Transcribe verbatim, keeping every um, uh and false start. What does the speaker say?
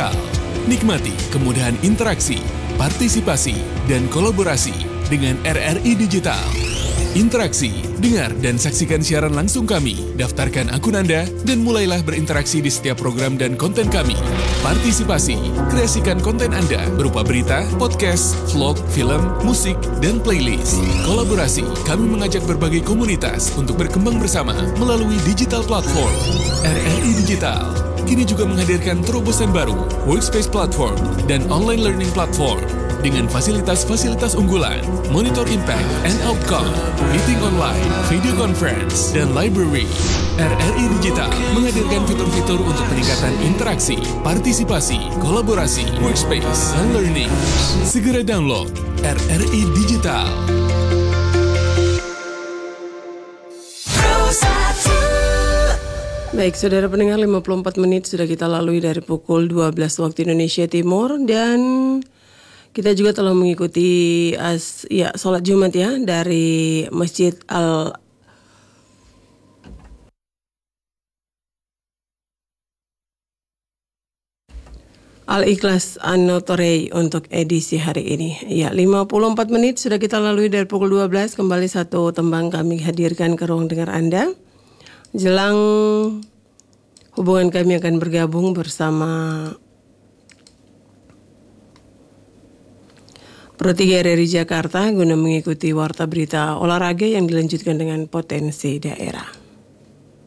Digital. Nikmati kemudahan interaksi, partisipasi, dan kolaborasi dengan R R I Digital. Interaksi, dengar dan saksikan siaran langsung kami, daftarkan akun Anda, dan mulailah berinteraksi di setiap program dan konten kami. Partisipasi, kreasikan konten Anda berupa berita, podcast, vlog, film, musik, dan playlist. Kolaborasi, kami mengajak berbagai komunitas untuk berkembang bersama melalui digital platform. R R I Digital kini juga menghadirkan terobosan baru, workspace platform, dan online learning platform. Dengan fasilitas-fasilitas unggulan, monitor impact and outcome, meeting online, video conference, dan library. R R I Digital menghadirkan fitur-fitur untuk peningkatan interaksi, partisipasi, kolaborasi, workspace, dan learning. Segera download R R I Digital. Baik, saudara pendengar, lima puluh empat menit sudah kita lalui dari pukul dua belas waktu Indonesia Timur, dan kita juga telah mengikuti as, ya, sholat Jumat ya dari Masjid Al Al-Ikhlas An-Notorei untuk edisi hari ini. Ya, lima puluh empat menit sudah kita lalui dari pukul dua belas. Kembali satu tembang kami hadirkan ke ruang dengar Anda. Jelang hubungan kami akan bergabung bersama Pro tiga R R I Jakarta guna mengikuti warta berita olahraga yang dilanjutkan dengan potensi daerah.